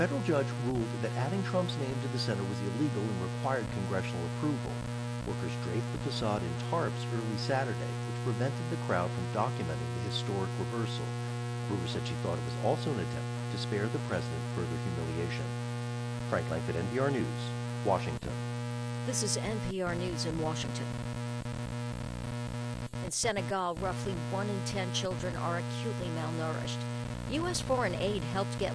federal judge ruled that adding Trump's name to the center was illegal and required congressional approval. Workers draped the facade in tarps early Saturday, which prevented the crowd from documenting the historic reversal. Brewer said she thought it was also an attempt to spare the president further humiliation. Frank Langford, NPR News, Washington. This is NPR News in Washington. In Senegal, roughly 1 in 10 children are acutely malnourished. U.S. foreign aid helped get